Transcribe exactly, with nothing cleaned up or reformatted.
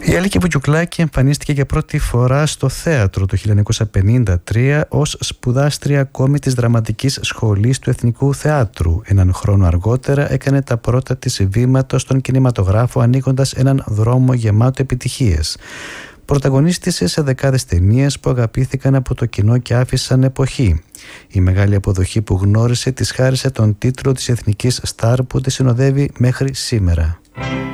Η Αλίκη Βουγιουκλάκη εμφανίστηκε για πρώτη φορά στο θέατρο το χίλια εννιακόσια πενήντα τρία ως σπουδάστρια ακόμη της Δραματικής Σχολής του Εθνικού Θεάτρου. Έναν χρόνο αργότερα έκανε τα πρώτα της βήματα στον κινηματογράφο, ανοίγοντας έναν δρόμο γεμάτο επιτυχίες. Πρωταγωνίστησε σε δεκάδες ταινίες που αγαπήθηκαν από το κοινό και άφησαν εποχή. Η μεγάλη αποδοχή που γνώρισε της χάρισε τον τίτλο της εθνικής στάρ που τη συνοδεύει μέχρι σήμερα.